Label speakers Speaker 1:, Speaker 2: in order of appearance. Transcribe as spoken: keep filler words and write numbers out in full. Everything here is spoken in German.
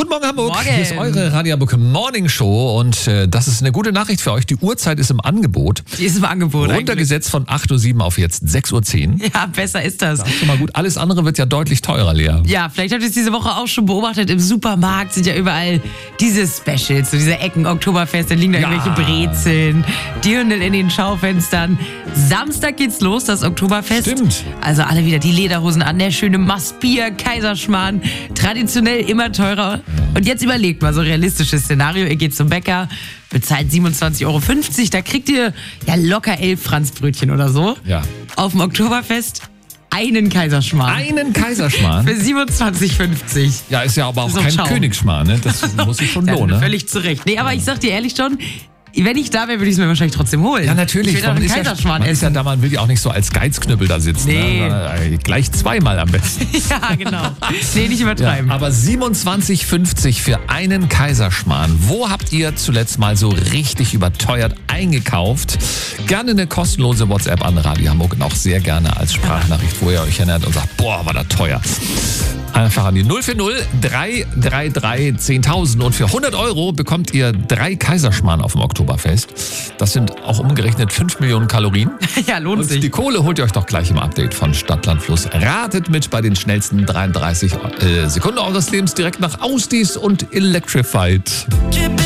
Speaker 1: Guten Morgen, Hamburg.
Speaker 2: Morgen.
Speaker 1: Hier ist eure Radio Hamburg Morning Show und äh, das ist eine gute Nachricht für euch. Die Uhrzeit ist im Angebot.
Speaker 2: Die ist im Angebot.
Speaker 1: Runtergesetzt von acht Uhr sieben auf jetzt sechs Uhr zehn.
Speaker 2: Ja, besser ist das.
Speaker 1: Das ist schon mal gut. Alles andere wird ja deutlich teurer, Lea.
Speaker 2: Ja, vielleicht habt ihr es diese Woche auch schon beobachtet. Im Supermarkt sind ja überall diese Specials, so diese Ecken, Oktoberfest, da liegen da
Speaker 1: Ja.
Speaker 2: irgendwelche Brezeln, Dirndl in den Schaufenstern. Samstag geht's los, das Oktoberfest.
Speaker 1: Stimmt.
Speaker 2: Also alle wieder die Lederhosen an, der schöne Mastbier, Kaiserschmarrn, traditionell immer teurer. Und jetzt überlegt mal so ein realistisches Szenario, ihr geht zum Bäcker, bezahlt siebenundzwanzig Euro fünfzig, da kriegt ihr ja locker elf Franzbrötchen oder so.
Speaker 1: Ja.
Speaker 2: Auf dem Oktoberfest einen Kaiserschmarrn.
Speaker 1: Einen Kaiserschmarrn.
Speaker 2: Für siebenundzwanzig fünfzig.
Speaker 1: Ja, ist ja aber auch
Speaker 2: So,
Speaker 1: kein
Speaker 2: ciao.
Speaker 1: Königsschmarrn, ne? Das muss sich schon
Speaker 2: Ja,
Speaker 1: lohnen. Ne?
Speaker 2: völlig zu Recht. Nee, aber ich sag dir ehrlich schon, wenn ich da wäre, würde ich es mir wahrscheinlich trotzdem holen.
Speaker 1: Ja, natürlich.
Speaker 2: Ich will doch einen
Speaker 1: ist ja,
Speaker 2: Kaiserschmarrn
Speaker 1: man ist ja
Speaker 2: essen.
Speaker 1: da, man will ja auch nicht so als Geizknüppel da sitzen.
Speaker 2: Nee.
Speaker 1: Ne? Sondern, äh, Gleich zweimal am besten.
Speaker 2: Ja, genau. Nee, nicht
Speaker 1: Ja,
Speaker 2: übertreiben.
Speaker 1: aber siebenundzwanzig fünfzig für einen Kaiserschmarrn. Wo habt ihr zuletzt mal so richtig überteuert eingekauft? Gerne eine kostenlose WhatsApp an Radio Hamburg und auch sehr gerne als Sprachnachricht, wo ihr euch erinnert und sagt, boah, war das teuer. Einfach an die null vier null drei drei drei zehntausend und für hundert Euro bekommt ihr drei Kaiserschmarrn auf dem Oktoberfest. Das sind auch umgerechnet fünf Millionen Kalorien.
Speaker 2: Ja, lohnt
Speaker 1: Und
Speaker 2: sich.
Speaker 1: die Kohle holt ihr euch doch gleich im Update von Stadtland Fluss. Ratet mit bei den schnellsten dreiunddreißig äh, Sekunden eures Lebens direkt nach Ausdies und Electrified.